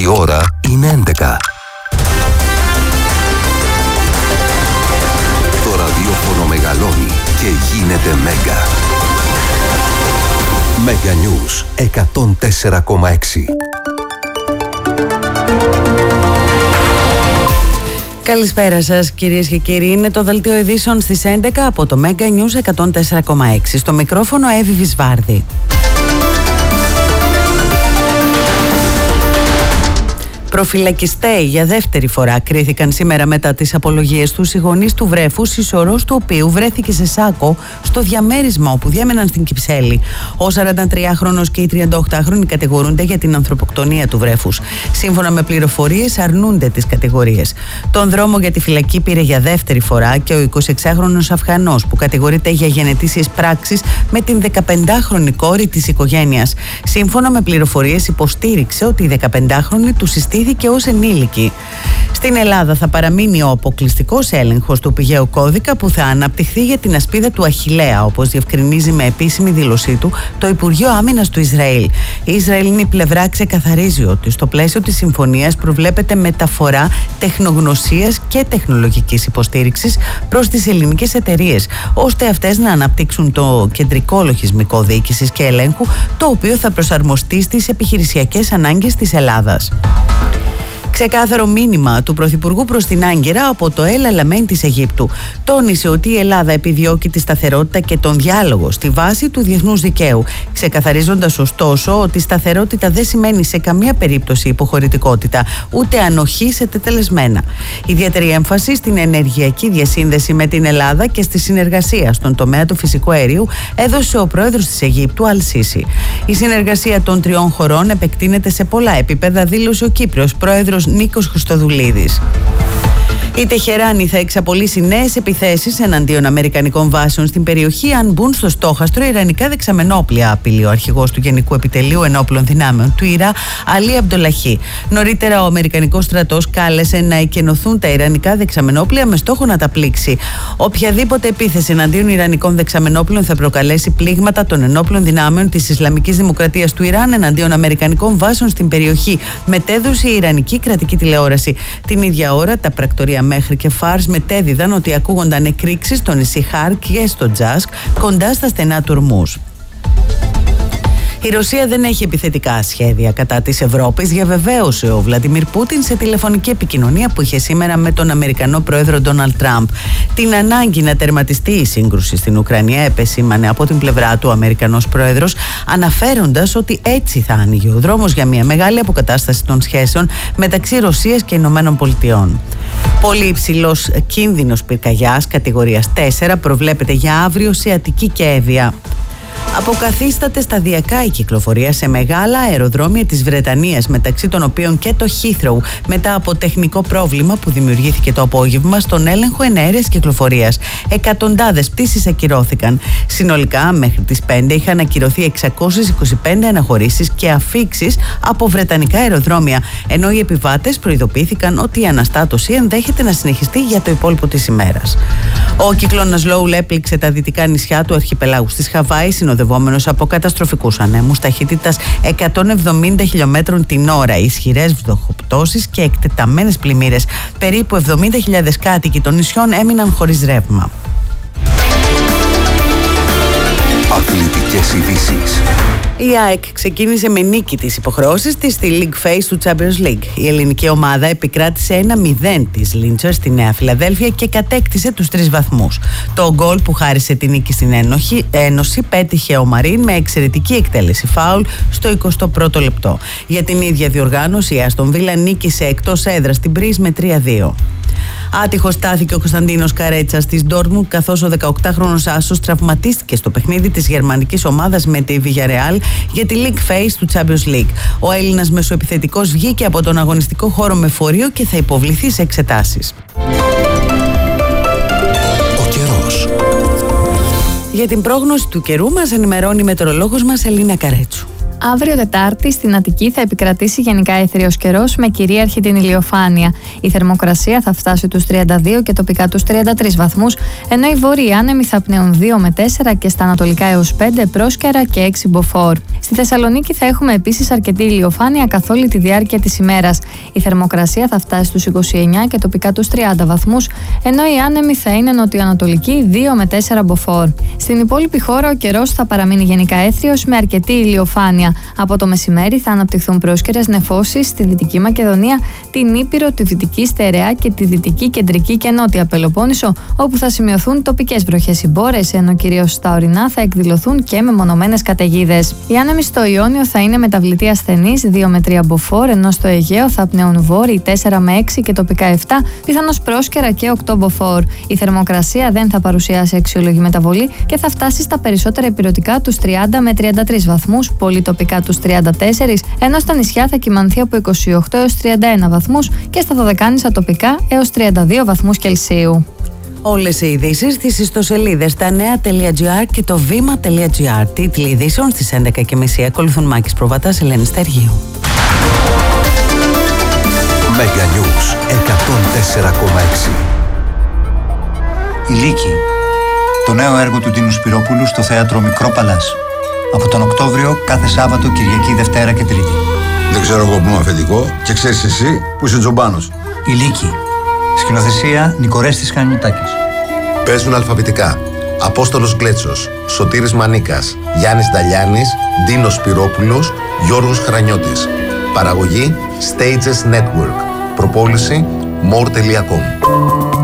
Η ώρα είναι 11. Το ραδιόφωνο μεγαλώνει και γίνεται Μέγκα. Μέγκα News 104,6. Καλησπέρα σας κυρίες και κύριοι. Είναι το δελτίο ειδήσεων στις 11 από το Μέγκα News 104,6. Στο μικρόφωνο Εύη Βυσβάρδη. Προφυλακιστέοι για δεύτερη φορά κρίθηκαν σήμερα μετά τις απολογίες τους οι γονείς του βρέφους, η σωρός του οποίου βρέθηκε σε σάκο στο διαμέρισμα όπου διέμεναν στην Κυψέλη. Ο 43χρονος και οι 38χρονοι κατηγορούνται για την ανθρωποκτονία του βρέφους. Σύμφωνα με πληροφορίες, αρνούνται τις κατηγορίες. Τον δρόμο για τη φυλακή πήρε για δεύτερη φορά και ο 26χρονος Αφγανός που κατηγορείται για γενετήσιες πράξεις με την 15χρονη κόρη της οικογένειας. Σύμφωνα με πληροφορίες, υποστήριξε ότι η 15χρονη του συστήθηκε ως ενήλικη. Στην Ελλάδα θα παραμείνει ο αποκλειστικός έλεγχος του πηγαίου κώδικα που θα αναπτυχθεί για την ασπίδα του Αχιλλέα, όπως διευκρινίζει με επίσημη δήλωσή του το Υπουργείο Άμυνας του Ισραήλ. Η Ισραηλινή πλευρά ξεκαθαρίζει ότι στο πλαίσιο της συμφωνίας προβλέπεται μεταφορά τεχνογνωσίας και τεχνολογικής υποστήριξης προς τις ελληνικές εταιρείες, ώστε αυτές να αναπτύξουν το κεντρικό λογισμικό διοίκησης και ελέγχου, το οποίο θα προσαρμοστεί στις επιχειρησιακές ανάγκες της Ελλάδας. Ξεκάθαρο μήνυμα του Πρωθυπουργού προς την Άγκυρα από το El Alamein της Αιγύπτου. Τόνισε ότι η Ελλάδα επιδιώκει τη σταθερότητα και τον διάλογο στη βάση του διεθνούς δικαίου, ξεκαθαρίζοντας ωστόσο ότι σταθερότητα δεν σημαίνει σε καμία περίπτωση υποχωρητικότητα, ούτε ανοχή σε τετελεσμένα. Ιδιαίτερη έμφαση στην ενεργειακή διασύνδεση με την Ελλάδα και στη συνεργασία στον τομέα του φυσικού αερίου έδωσε ο πρόεδρος της Αιγύπτου Αλ-Σίσι. Η συνεργασία των τριών χωρών επεκτείνεται σε πολλά επίπεδα, δήλωσε ο Κύπριος πρόεδρος Νίκος Χριστοδουλίδης. Η Τεχεράνη θα εξαπολύσει νέες επιθέσεις εναντίον αμερικανικών βάσεων στην περιοχή αν μπουν στο στόχαστρο ιρανικά δεξαμενόπλια, απειλεί ο αρχηγός του Γενικού Επιτελείου Ενόπλων Δυνάμεων του Ιρά, Αλή Αμπντολαχή. Νωρίτερα, ο αμερικανικός στρατός κάλεσε να εκενωθούν τα ιρανικά δεξαμενόπλια με στόχο να τα πλήξει. Οποιαδήποτε επίθεση εναντίον ιρανικών δεξαμενόπλων θα προκαλέσει πλήγματα των ενόπλων δυνάμεων της Ισλαμικής Δημοκρατίας του Ιράν εναντίον αμερικανικών βάσεων στην περιοχή, μετέδωσε η Ιρανική κρατική τηλεόραση. Την ίδια ώρα, τα πρακτορία μέχρι και Φάρς μετέδιδαν ότι ακούγονταν εκρήξεις στο νησί Χάρ και στο Τζάσκ, κοντά στα στενά του Ορμούζ. Η Ρωσία δεν έχει επιθετικά σχέδια κατά της Ευρώπης, διαβεβαίωσε ο Βλαντιμίρ Πούτιν σε τηλεφωνική επικοινωνία που είχε σήμερα με τον Αμερικανό πρόεδρο Ντόναλντ Τραμπ. Την ανάγκη να τερματιστεί η σύγκρουση στην Ουκρανία επεσήμανε από την πλευρά του ο Αμερικανός πρόεδρος, αναφέροντας ότι έτσι θα άνοιγε ο δρόμος για μια μεγάλη αποκατάσταση των σχέσεων μεταξύ Ρωσίας και Ηνωμένων Πολιτειών. Πολύ υψηλός κίνδυνος πυρκαγιάς κατηγορίας 4 προβλέπεται για αύριο σε Αττική και Εύβοια. Αποκαθίσταται σταδιακά η κυκλοφορία σε μεγάλα αεροδρόμια της Βρετανίας, μεταξύ των οποίων και το Heathrow, μετά από τεχνικό πρόβλημα που δημιουργήθηκε το απόγευμα στον έλεγχο εναέρειας κυκλοφορίας. Εκατοντάδες πτήσεις ακυρώθηκαν. Συνολικά μέχρι τις 5 είχαν ακυρωθεί 625 αναχωρήσεις και αφίξεις από βρετανικά αεροδρόμια, ενώ οι επιβάτες προειδοποιήθηκαν ότι η αναστάτωση ενδέχεται να συνεχιστεί για το υπόλοιπο της ημέρας. Ο κυκλώνας Λόουλ έπληξε τα δυτικά νησιά του αρχιπελάγου της Χαβάη, συνοδευόμενος από καταστροφικούς ανέμους ταχύτητας 170 χιλιόμετρων την ώρα, ισχυρές βροχοπτώσεις και εκτεταμένες πλημμύρες. Περίπου 70.000 κάτοικοι των νησιών έμειναν χωρίς ρεύμα. Αθλητικές ειδήσεις. Η ΑΕΚ ξεκίνησε με νίκη τις υποχρεώσεις της στη League Phase του Champions League. Η ελληνική ομάδα επικράτησε 1-0 της Λίντσερ στη Νέα Φιλαδέλφια και κατέκτησε τους 3 βαθμούς. Το γκολ που χάρισε τη νίκη στην Ένωση πέτυχε ο Μαρίν με εξαιρετική εκτέλεση φάουλ στο 21ο λεπτό. Για την ίδια διοργάνωση η Άστον Βίλα νίκησε εκτός έδρας την Μπριζ με 3-2. Άτυχος στάθηκε ο Κωνσταντίνος Καρέτσας της Ντόρτμουντ, καθώς ο 18χρονος άσος τραυματίστηκε στο παιχνίδι της γερμανικής ομάδας με τη Villarreal για τη League Phase του Champions League. Ο Έλληνας μεσοεπιθετικός βγήκε από τον αγωνιστικό χώρο με φορείο και θα υποβληθεί σε εξετάσεις. Ο καιρός. Για την πρόγνωση του καιρού μας ενημερώνει η μετεωρολόγος μας Ελίνα Καρέτσου. Αύριο Τετάρτη στην Αττική θα επικρατήσει γενικά έθριος καιρός με κυρίαρχη την ηλιοφάνεια. Η θερμοκρασία θα φτάσει τους 32 και τοπικά τους 33 βαθμούς, ενώ οι βόρειοι άνεμοι θα πνέουν 2 με 4 και στα ανατολικά έως 5 πρόσκαιρα και 6 μποφόρ. Στη Θεσσαλονίκη θα έχουμε επίσης αρκετή ηλιοφάνεια καθ' όλη τη διάρκεια της ημέρας. Η θερμοκρασία θα φτάσει στους 29 και τοπικά τους 30 βαθμούς, ενώ οι άνεμοι θα είναι νοτιοανατολικοί 2 με 4 μποφόρ. Στην υπόλοιπη χώρα ο καιρός θα παραμείνει γενικά έθριος με αρκετή ηλιοφάνεια. Από το μεσημέρι θα αναπτυχθούν πρόσκαιρες νεφώσεις στη Δυτική Μακεδονία, την Ήπειρο, τη Δυτική Στερεά και τη Δυτική, Κεντρική και Νότια Πελοπόννησο, όπου θα σημειωθούν τοπικές βροχές ή μπόρες, ενώ κυρίως στα ορεινά θα εκδηλωθούν και μεμονωμένες καταιγίδες. Οι άνεμοι στο Ιόνιο θα είναι μεταβλητοί ασθενείς 2 με 3 μποφόρ, ενώ στο Αιγαίο θα πνέουν βόρειοι 4 με 6 και τοπικά 7, πιθανώς πρόσκαιρα και 8 μποφόρ. Η θερμοκρασία δεν θα παρουσιάσει αξιόλογη μεταβολή και θα φτάσει στα περισσότερα ηπειρωτικά τους 30 με 33 βαθμούς, πολύ τοπικά τους 34, ενώ στα νησιά θα κυμανθεί από 28 έως 31 βαθμούς και στα δωδεκάνησα τοπικά έως 32 βαθμούς Κελσίου. Όλες οι ειδήσεις στις ιστοσελίδες τα9.gr και το βήμα.gr. Τίτλοι ειδήσεων στις 11.30. Ακολουθούν Μάκης Προβατάς, Ελένη Στεργίου. Μέγα Νιούς 104,6. Η Λύκη, το νέο έργο του Τίνου Σπυρόπουλου στο θέατρο Μικρό Παλάς. Από τον Οκτώβριο κάθε Σάββατο, Κυριακή, Δευτέρα και Τρίτη. Δεν ξέρω εγώ που είμαι αφεντικό και ξέρεις εσύ που είσαι τζομπάνος. Η Λύκη. Σκηνοθεσία Νικορέστης Χανιωτάκης. Παίζουν αλφαβητικά Απόστολος Γκλέτσος, Σωτήρης Μανίκας, Γιάννης Νταλιάνης, Ντίνος Σπυρόπουλος, Γιώργος Χρανιώτης. Παραγωγή Stages Network. Προπόληση more.com.